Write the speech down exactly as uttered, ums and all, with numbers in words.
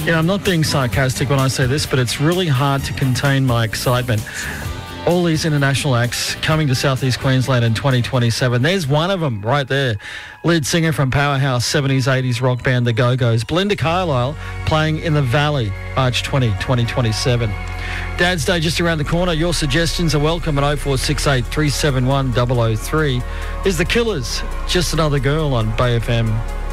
You know, I'm not being sarcastic when I say this, but it's really hard to contain my excitement. All these international acts coming to Southeast Queensland in twenty twenty-seven. There's one of them right there. Lead singer from powerhouse seventies eighties rock band The Go-Go's, Belinda Carlisle, playing in the Valley, March twentieth, twenty twenty-seven. Dad's Day just around the corner. Your suggestions are welcome at oh four six eight, three seven one, double oh three. Is The Killers, Just Another Girl on Bay F M.